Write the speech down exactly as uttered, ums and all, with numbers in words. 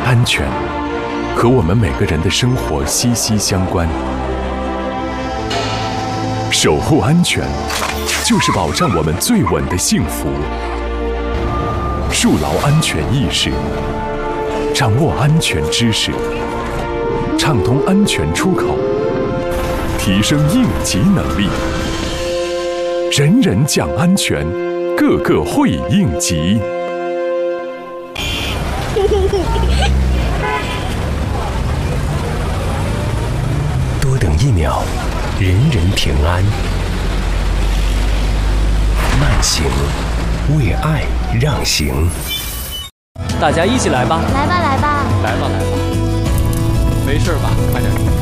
安全和我们每个人的生活息息相关。守护安全，就是保障我们最稳的幸福。树牢安全意识，掌握安全知识，畅通安全出口，提升应急能力。人人讲安全，个个会应急。 多等一秒，人人平安。慢行，为爱让行。 大家一起来吧！ 来吧，来吧！ 来吧，来吧！没事吧？快点。